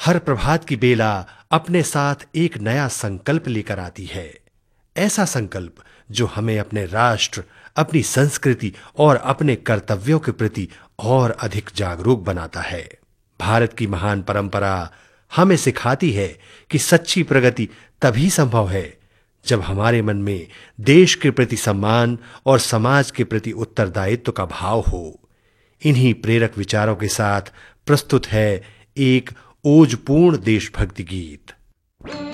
हर प्रभात की बेला अपने साथ एक नया संकल्प लेकर आती है। ऐसा संकल्प जो हमें अपने राष्ट्र, अपनी संस्कृति और अपने कर्तव्यों के प्रति और अधिक जागरूक बनाता है। भारत की महान परंपरा हमें सिखाती है कि सच्ची प्रगति तभी संभव है जब हमारे मन में देश के प्रति सम्मान और समाज के प्रति उत्तरदायित्व का भाव हो। इन्हीं प्रेरक विचारों के साथ प्रस्तुत है एक ओजपूर्ण देशभक्ति गीत।